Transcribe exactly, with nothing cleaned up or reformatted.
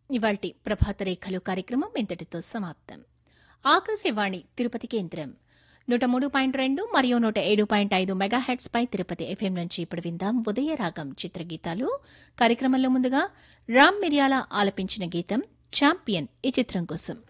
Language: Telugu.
ఇవాల్టి ప్రభాత రేఖలు కార్యక్రమం ఇంతటితో సమాప్తం. ఆకాశవాణి తిరుపతి కేంద్రం నూట మూడు పాయింట్ రెండు మరియు నూట ఏడు పాయింట్ ఐదు మెగాహెట్స్ పై తిరుపతి ఎఫ్ఎం నుంచి ఇప్పుడు విందాం ఉదయ రాగం చిత్రగీతాలు. కార్యక్రమంలో ముందుగా రామ్ మిర్యాల ఆలపించిన గీతం ఛాంపియన్ ఈ చిత్రం కోసం.